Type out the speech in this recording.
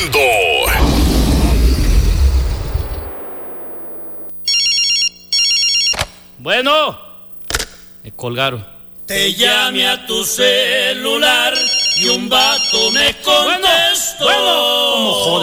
Arrancando. Bueno, me colgaron. Te llamé a tu celular y un vato me contestó.